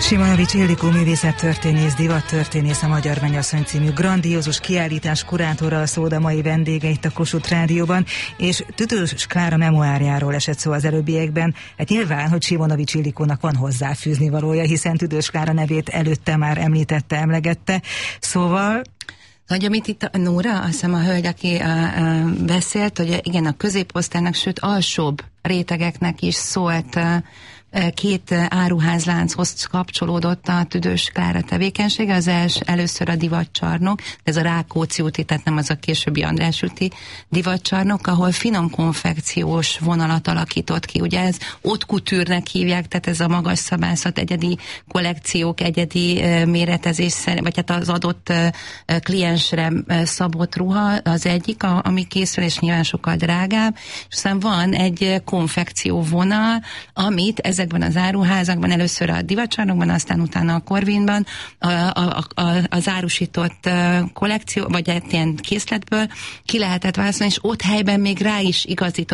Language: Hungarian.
Simonovics Ildikó művészettörténész, divattörténész, a Magyar Mennyasszony című grandiózus kiállítás kurátora a Szóda mai vendége itt a Kossuth Rádióban, és Tüdős Klára memoárjáról esett szó az előbbiekben. Hát nyilván, hogy Simonovics Ildikónak van hozzáfűzni valója, hiszen Tüdős Klára nevét előtte már emlegette. Szóval... Hogy amit itt a Nóra, azt hiszem a hölgy, aki beszélt, hogy igen, a középosztálynak, sőt alsóbb rétegeknek is szólt, két áruházlánchoz kapcsolódott a Tüdős Klára tevékenysége, az először a divatcsarnok, ez a Rákóczi úti, tehát nem az a későbbi András úti divatcsarnok, ahol finom konfekciós vonalat alakított ki. Ugye ez haute couture-nek hívják, tehát ez a magas szabászat, egyedi kollekciók, egyedi méretezés, vagy hát az adott kliensre szabott ruha az egyik, ami készül, és nyilván sokkal drágább, és aztán van egy konfekció vonal, amit ezekben az áruházakban, először a divatcsarnokban, aztán utána a Corvinban az árusított kollekció, vagy egy ilyen készletből ki lehetett válaszolni, és ott helyben még rá is igazított